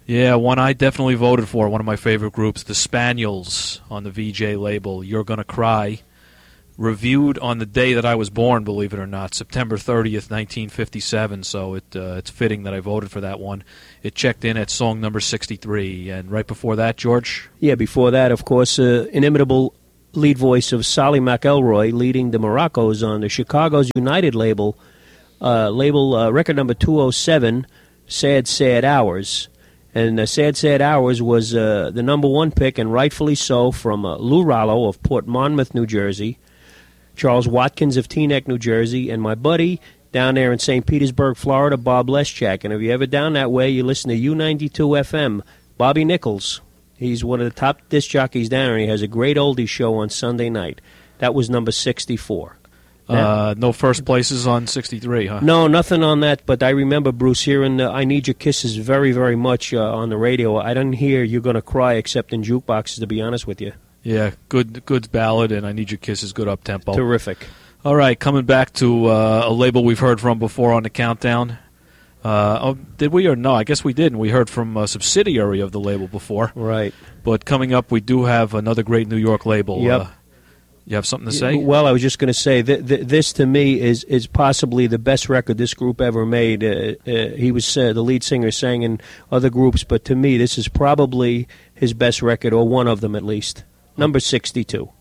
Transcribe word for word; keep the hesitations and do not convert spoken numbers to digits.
Yeah, one I definitely voted for, one of my favorite groups, the Spaniels on the V J label, You're Gonna Cry. Reviewed on the day that I was born, believe it or not, September thirtieth, nineteen fifty-seven, so it uh, it's fitting that I voted for that one. It checked in at song number sixty-three, and right before that, George? Yeah, before that, of course, uh, inimitable lead voice of Solly McElroy leading the Moroccos on the Chicago's United label, uh, label uh, record number two oh seven, Sad Sad Hours. And uh, Sad Sad Hours was uh, the number one pick, and rightfully so, from uh, Lou Rollo of Port Monmouth, New Jersey, Charles Watkins of Teaneck, New Jersey, and my buddy down there in Saint Petersburg, Florida, Bob Leschak. And if you're ever down that way, you listen to U ninety-two F M. Bobby Nichols, he's one of the top disc jockeys down there, and he has a great oldies show on Sunday night. That was number sixty-four. Uh, no first places on sixty-three, huh? No, nothing on that, but I remember, Bruce, hearing uh, I Need Your Kisses very, very much uh, on the radio. I didn't hear You're Gonna Cry except in jukeboxes, to be honest with you. Yeah, good good ballad, and I Need Your Kisses, good up-tempo. Terrific. All right, coming back to uh, a label we've heard from before on the countdown. Uh, oh, did we or no? I guess we didn't. We heard from a subsidiary of the label before. Right. But coming up, we do have another great New York label. Yep. Uh, you have something to say? Well, I was just going to say, th- th- this to me is, is possibly the best record this group ever made. Uh, uh, he was uh, the lead singer, sang in other groups, but to me, this is probably his best record, or one of them at least. Number sixty-two.